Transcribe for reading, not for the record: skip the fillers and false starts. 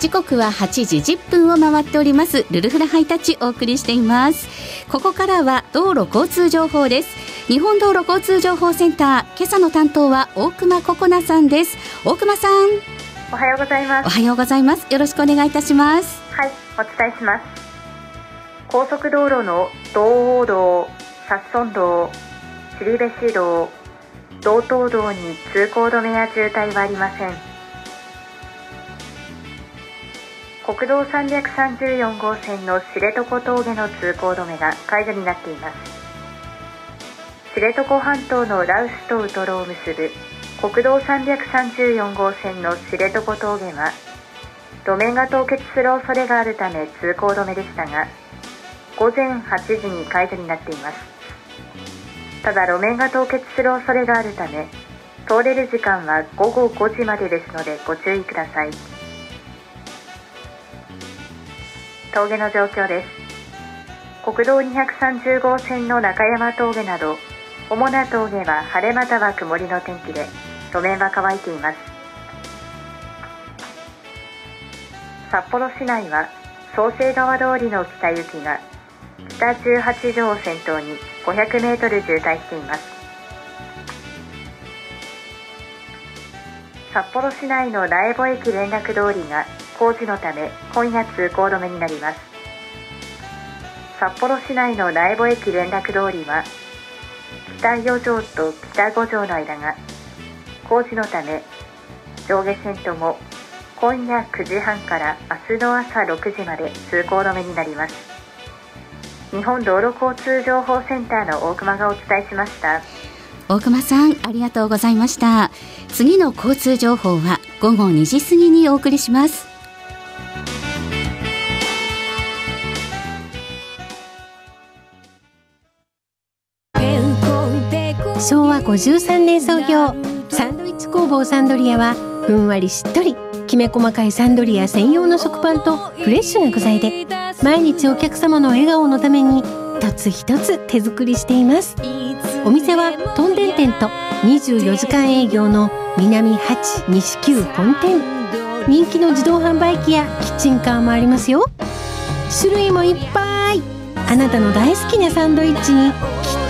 時刻は8時10分を回っております。ルルフラハイタッチお送りしています。ここからは道路交通情報です。日本道路交通情報センター、今朝の担当は大熊ココナさんです。大熊さん、 おはようございます。 おはようございます。よろしくお願いいたします。 はい、お伝えします。高速道路の道央道、札村道、後志道、道東道に通行止めや渋滞はありません。国道334号線の知床峠の通行止めが解除になっています。知床半島の羅臼とウトロを結ぶ国道334号線の知床峠は路面が凍結する恐れがあるため通行止めでしたが、午前8時に解除になっています。ただ路面が凍結する恐れがあるため通れる時間は午後5時までですのでご注意ください。峠の状況です。国道230号線の中山峠など主な峠は晴れまたは曇りの天気で路面は乾いています。札幌市内は創成川通りの北行きが北18条を先頭に500メートル渋滞しています。札幌市内の苗穂駅連絡通りが工事のため今夜通行止めになります。札幌市内の苗穂駅連絡通りは北4条と北5条の間が工事のため上下線とも今夜9時半から明日の朝6時まで通行止めになります。日本道路交通情報センターの大熊がお伝えしました。 大熊さん、ありがとうございました。次の交通情報は午後2時過ぎにお送りします。 昭和53年創業、サンドイッチ工房サンドリアはふんわりしっとりきめ細かいサンドリア専用の食パンとフレッシュな具材で毎日お客様の笑顔のために一つ一つ手作りしています。お店はトンデン店と24時間営業の南8西9本店。人気の自動販売機やキッチンカーもありますよ。種類もいっぱい。あなたの大好きなサンドイッチにきっ